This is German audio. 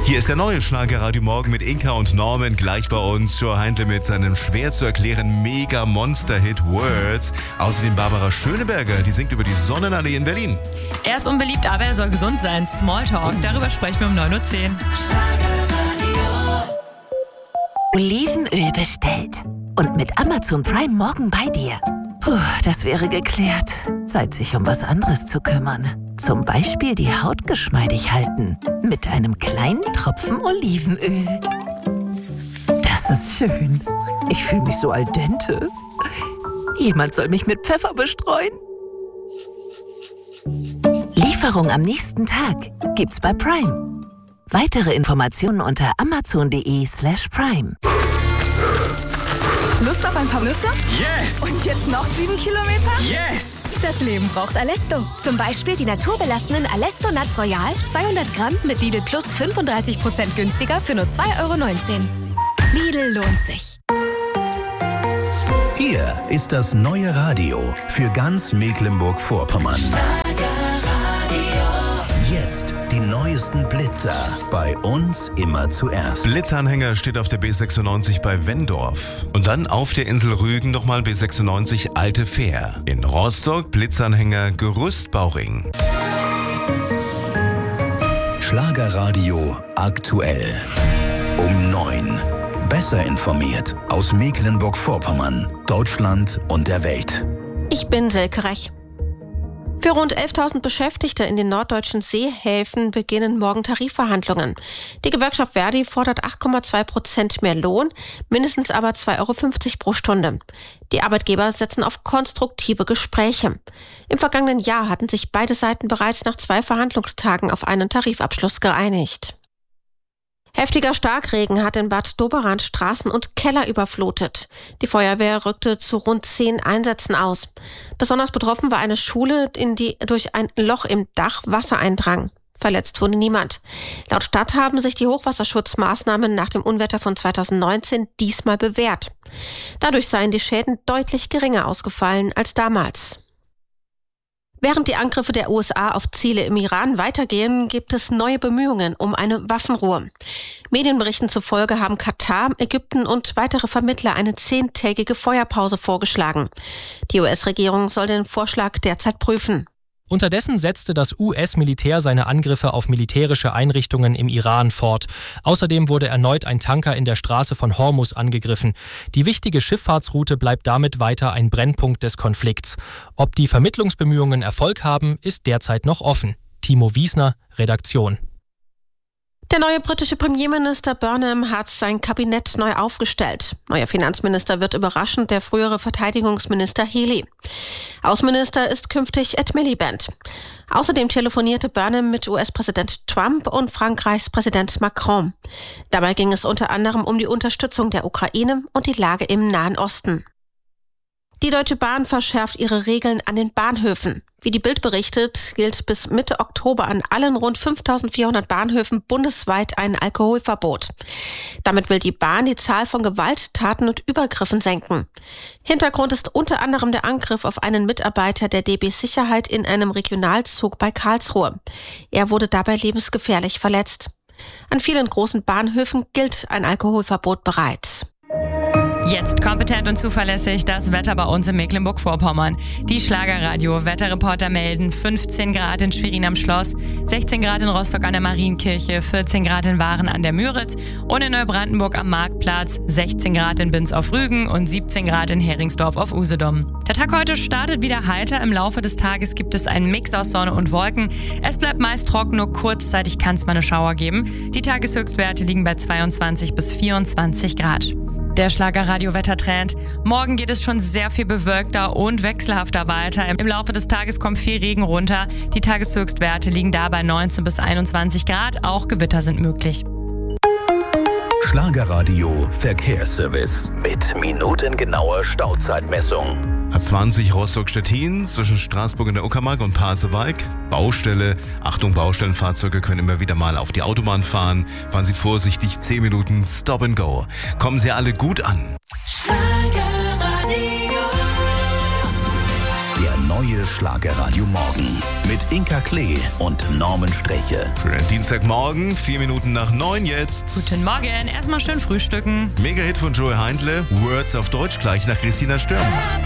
Hier ist der neue Schlagerradio Morgen mit Inka und Norman. Gleich bei uns Joe Heindle mit seinem schwer zu erklären Mega-Monster-Hit Words. Außerdem Barbara Schöneberger, die singt über die Sonnenallee in Berlin. Er ist unbeliebt, aber er soll gesund sein. Smalltalk, darüber sprechen wir um 9.10 Uhr. Olivenöl bestellt. Und mit Amazon Prime morgen bei dir. Puh, das wäre geklärt. Zeit, sich um was anderes zu kümmern. Zum Beispiel die Haut geschmeidig halten. Mit einem kleinen Tropfen Olivenöl. Das ist schön. Ich fühle mich so al dente. Jemand soll mich mit Pfeffer bestreuen. Lieferung am nächsten Tag gibt's bei Prime. Weitere Informationen unter amazon.de/prime. Lust auf ein paar Nüsse? Yes! Und jetzt noch 7 Kilometer? Yes! Das Leben braucht Alesto. Zum Beispiel die naturbelassenen Alesto Nuts Royal, 200 Gramm mit Lidl Plus 35% günstiger für nur 2,19 €. Lidl lohnt sich. Hier ist das neue Radio für ganz Mecklenburg-Vorpommern. Jetzt die neuesten Blitzer. Bei uns immer zuerst. Blitzanhänger steht auf der B96 bei Wendorf. Und dann auf der Insel Rügen nochmal B96 Alte Fähr. In Rostock Blitzanhänger Gerüstbauring. Schlagerradio aktuell. Um 9. Besser informiert aus Mecklenburg-Vorpommern, Deutschland und der Welt. Ich bin Silke Rech. Für rund 11.000 Beschäftigte in den norddeutschen Seehäfen beginnen morgen Tarifverhandlungen. Die Gewerkschaft Verdi fordert 8,2% mehr Lohn, mindestens aber 2,50 € pro Stunde. Die Arbeitgeber setzen auf konstruktive Gespräche. Im vergangenen Jahr hatten sich beide Seiten bereits nach 2 Verhandlungstagen auf einen Tarifabschluss geeinigt. Heftiger Starkregen hat in Bad Doberan Straßen und Keller überflutet. Die Feuerwehr rückte zu rund 10 Einsätzen aus. Besonders betroffen war eine Schule, in die durch ein Loch im Dach Wasser eindrang. Verletzt wurde niemand. Laut Stadt haben sich die Hochwasserschutzmaßnahmen nach dem Unwetter von 2019 diesmal bewährt. Dadurch seien die Schäden deutlich geringer ausgefallen als damals. Während die Angriffe der USA auf Ziele im Iran weitergehen, gibt es neue Bemühungen um eine Waffenruhe. Medienberichten zufolge haben Katar, Ägypten und weitere Vermittler eine 10-tägige Feuerpause vorgeschlagen. Die US-Regierung soll den Vorschlag derzeit prüfen. Unterdessen setzte das US-Militär seine Angriffe auf militärische Einrichtungen im Iran fort. Außerdem wurde erneut ein Tanker in der Straße von Hormuz angegriffen. Die wichtige Schifffahrtsroute bleibt damit weiter ein Brennpunkt des Konflikts. Ob die Vermittlungsbemühungen Erfolg haben, ist derzeit noch offen. Timo Wiesner, Redaktion. Der neue britische Premierminister Burnham hat sein Kabinett neu aufgestellt. Neuer Finanzminister wird überraschend der frühere Verteidigungsminister Healey. Außenminister ist künftig Ed Miliband. Außerdem telefonierte Burnham mit US-Präsident Trump und Frankreichs Präsident Macron. Dabei ging es unter anderem um die Unterstützung der Ukraine und die Lage im Nahen Osten. Die Deutsche Bahn verschärft ihre Regeln an den Bahnhöfen. Wie die Bild berichtet, gilt bis Mitte Oktober an allen rund 5.400 Bahnhöfen bundesweit ein Alkoholverbot. Damit will die Bahn die Zahl von Gewalttaten und Übergriffen senken. Hintergrund ist unter anderem der Angriff auf einen Mitarbeiter der DB Sicherheit in einem Regionalzug bei Karlsruhe. Er wurde dabei lebensgefährlich verletzt. An vielen großen Bahnhöfen gilt ein Alkoholverbot bereits. Jetzt kompetent und zuverlässig das Wetter bei uns in Mecklenburg-Vorpommern. Die Schlagerradio-Wetterreporter melden 15 Grad in Schwerin am Schloss, 16 Grad in Rostock an der Marienkirche, 14 Grad in Waren an der Müritz und in Neubrandenburg am Marktplatz, 16 Grad in Binz auf Rügen und 17 Grad in Heringsdorf auf Usedom. Der Tag heute startet wieder heiter. Im Laufe des Tages gibt es einen Mix aus Sonne und Wolken. Es bleibt meist trocken, nur kurzzeitig kann es mal eine Schauer geben. Die Tageshöchstwerte liegen bei 22 bis 24 Grad. Der Schlagerradio-Wettertrend. Morgen geht es schon sehr viel bewölkter und wechselhafter weiter. Im Laufe des Tages kommt viel Regen runter. Die Tageshöchstwerte liegen da bei 19 bis 21 Grad. Auch Gewitter sind möglich. Schlagerradio Verkehrsservice mit minutengenauer Stauzeitmessung. A20 Rostock-Stettin zwischen Straßburg in der Uckermark und Pasewalk. Baustelle. Achtung, Baustellenfahrzeuge können immer wieder mal auf die Autobahn fahren. Fahren Sie vorsichtig, 10 Minuten Stop and Go. Kommen Sie alle gut an. Der neue neues Schlagerradio Morgen mit Inka Klee und Norman Streche. Schönen Dienstagmorgen, 4 Minuten nach 9 jetzt. Guten Morgen, erstmal schön frühstücken. Mega-Hit von Joey Heindle, Words auf Deutsch, gleich nach Christina Stürm.